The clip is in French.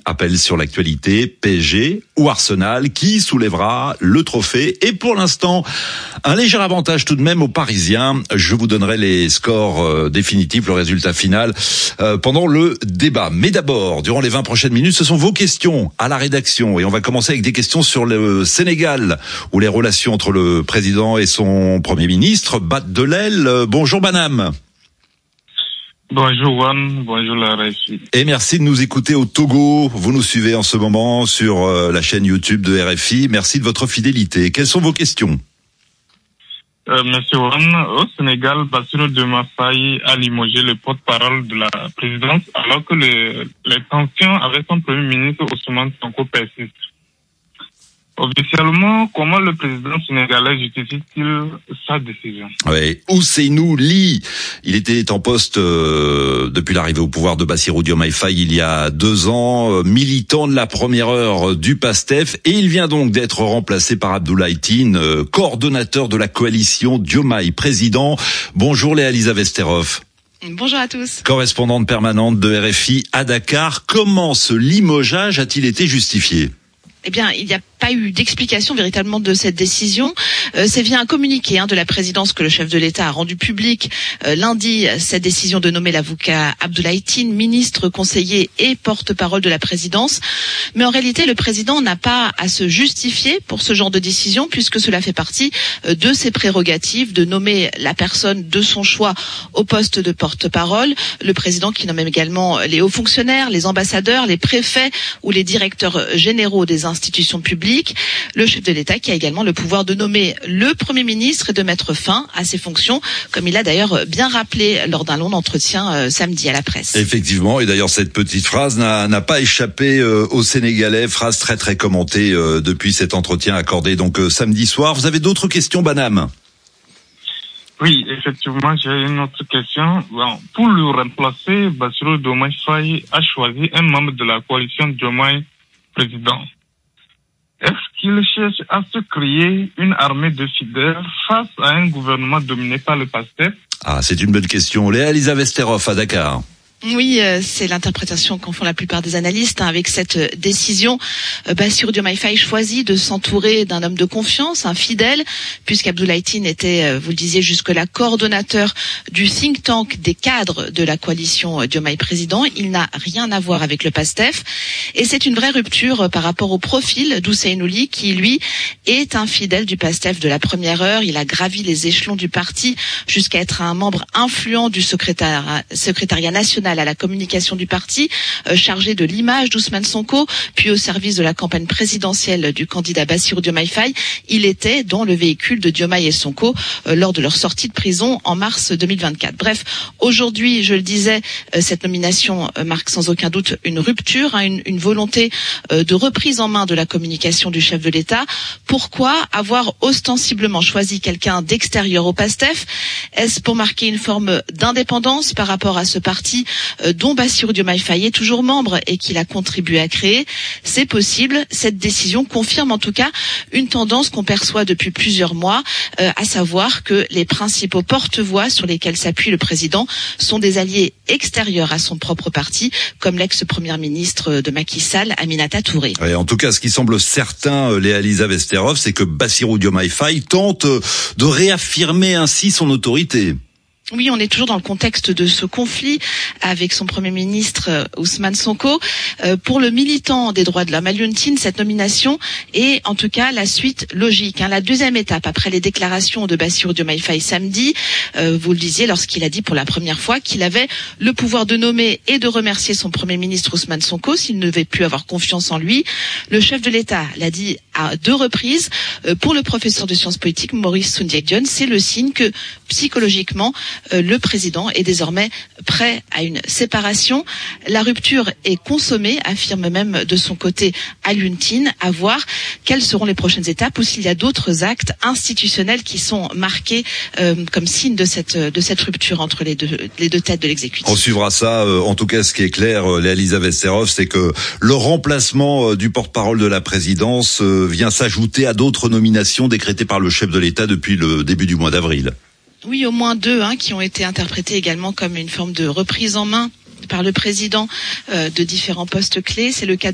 appel sur l'actualité, PSG ou Arsenal, qui soulèvera le trophée. Et pour l'instant, un léger avantage tout de même aux Parisiens. Je vous donnerai les scores définitifs, le résultat final pendant le débat. Mais d'abord, durant les 20 prochaines minutes, ce sont vos questions à la rédaction. Et on va commencer avec des questions sur le Sénégal, où les relations entre le président et son Premier ministre battent de l'aile. Bonjour Banam. Bonjour Juan, bonjour la RFI. Et merci de nous écouter au Togo. Vous nous suivez en ce moment sur la chaîne YouTube de RFI. Merci de votre fidélité. Quelles sont vos questions? Monsieur Juan, au Sénégal, Bassirou Diomaye Faye a limogé le porte-parole de la présidence alors que les tensions avec son Premier ministre Ousmane Sonko persistent. Officiellement, comment le président sénégalais justifie-t-il sa décision? Oui, Ousseynou Ly, il était en poste depuis l'arrivée au pouvoir de Bassirou Diomaye Faye il y a 2 ans, militant de la première heure du PASTEF, et il vient donc d'être remplacé par Abdoulaye Tine, coordonnateur de la coalition Diomaye Président. Bonjour Léa-Lisa Vesterhoff. Bonjour à tous. Correspondante permanente de RFI à Dakar, comment ce limogeage a-t-il été justifié? Eh bien, il n'y a pas eu d'explication véritablement de cette décision. C'est via un communiqué de la présidence que le chef de l'État a rendu public lundi cette décision de nommer l'avocat Abdoulaye Tine, ministre, conseiller et porte-parole de la présidence. Mais en réalité, le président n'a pas à se justifier pour ce genre de décision puisque cela fait partie de ses prérogatives de nommer la personne de son choix au poste de porte-parole. Le président qui nomme également les hauts fonctionnaires, les ambassadeurs, les préfets ou les directeurs généraux des institutions publiques. Le chef de l'État qui a également le pouvoir de nommer le Premier ministre et de mettre fin à ses fonctions, comme il l'a d'ailleurs bien rappelé lors d'un long entretien samedi à la presse. Effectivement, et d'ailleurs cette petite phrase n'a pas échappé aux Sénégalais, phrase très très commentée depuis cet entretien accordé donc samedi soir. Vous avez d'autres questions, Banam? Oui, effectivement, j'ai une autre question. Bon, pour le remplacer, Bassirou Diomaye Faye a choisi un membre de la coalition Diomaye Président. Est-ce qu'il cherche à se créer une armée de fidèles face à un gouvernement dominé par le PASTEF? Ah, c'est une bonne question. Léa-Lisa Vesterhoff à Dakar. Oui, c'est l'interprétation qu'en font la plupart des analystes avec cette décision. Bassirou Diomaye Faye choisit de s'entourer d'un homme de confiance, un fidèle, puisqu'Abdoulaye Tine était, vous le disiez jusque-là, coordonnateur du think tank des cadres de la coalition Diomaye Président. Il n'a rien à voir avec le PASTEF. Et c'est une vraie rupture par rapport au profil d'Ousseynou Ly, qui, lui, est un fidèle du PASTEF de la première heure. Il a gravi les échelons du parti jusqu'à être un membre influent du secrétariat national à la communication du parti, chargé de l'image d'Ousmane Sonko, puis au service de la campagne présidentielle du candidat Bassirou Diomaye Faye. Il était dans le véhicule de Diomaye et Sonko lors de leur sortie de prison en mars 2024. Bref, aujourd'hui, je le disais, cette nomination marque sans aucun doute une rupture, une volonté de reprise en main de la communication du chef de l'État. Pourquoi avoir ostensiblement choisi quelqu'un d'extérieur au PASTEF? Est-ce pour marquer une forme d'indépendance par rapport à ce parti dont Bassirou Diomaye Faye est toujours membre et qu'il a contribué à créer? C'est possible. Cette décision confirme en tout cas une tendance qu'on perçoit depuis plusieurs mois, à savoir que les principaux porte-voix sur lesquels s'appuie le président sont des alliés extérieurs à son propre parti, comme l'ex-première ministre de Macky Sall, Aminata Touré. Et en tout cas, ce qui semble certain, Léa-Lisa Vesterhoff, c'est que Bassirou Diomaye Faye tente de réaffirmer ainsi son autorité. Oui, on est toujours dans le contexte de ce conflit avec son Premier ministre Ousmane Sonko. Pour le militant des droits de l'homme Alioune Tine, cette nomination est en tout cas la suite logique. La deuxième étape après les déclarations de Bassirou Diomaye Faye samedi, vous le disiez, lorsqu'il a dit pour la première fois qu'il avait le pouvoir de nommer et de remercier son Premier ministre Ousmane Sonko s'il ne devait plus avoir confiance en lui. Le chef de l'État l'a dit à 2 reprises. Pour le professeur de sciences politiques Maurice Soundiek-Dione, c'est le signe que psychologiquement le président est désormais prêt à une séparation. La rupture est consommée, affirme même de son côté Alioune Tine. À voir quelles seront les prochaines étapes ou s'il y a d'autres actes institutionnels qui sont marqués comme signe de cette rupture entre les deux têtes de l'exécutif. On suivra ça. En tout cas, ce qui est clair, Léa-Lisa Vesterhoff, c'est que le remplacement du porte-parole de la présidence vient s'ajouter à d'autres nominations décrétées par le chef de l'État depuis le début du mois d'avril. Oui, au moins 2 qui ont été interprétés également comme une forme de reprise en main par le président de différents postes clés. C'est le cas